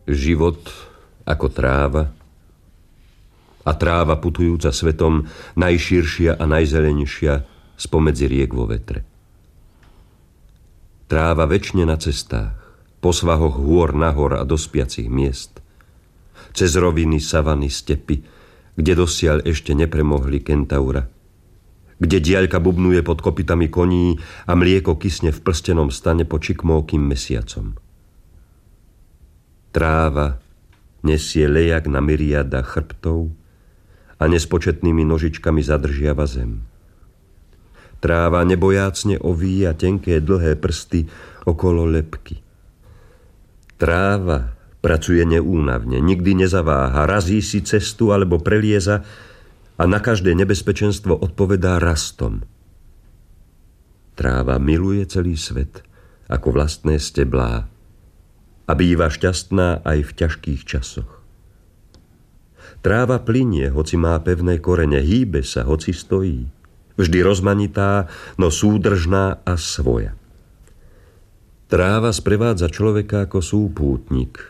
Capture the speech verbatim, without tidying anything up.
Život ako tráva a tráva putujúca svetom najširšia a najzelenšia spomedzi riek vo vetre. Tráva večne na cestách, po svahoch hôr nahor a do spiacich miest, cez roviny, savany, stepy, kde dosiaľ ešte nepremohli kentaura, kde diaľka bubnuje pod kopytami koní a mlieko kysne v prstenom stane po čikmókým mesiacom. Tráva nesie lejak na myriada chrbtov a nespočetnými nožičkami zadržiava zem. Tráva nebojácne ovíja tenké dlhé prsty okolo lebky. Tráva pracuje neúnavne, nikdy nezaváha, razí si cestu alebo prelieza a na každé nebezpečenstvo odpovedá rastom. Tráva miluje celý svet ako vlastné steblá a býva šťastná aj v ťažkých časoch. Tráva plynie, hoci má pevné korene, hýbe sa, hoci stojí. Vždy rozmanitá, no súdržná a svoja. Tráva sprevádza človeka ako súpútnik,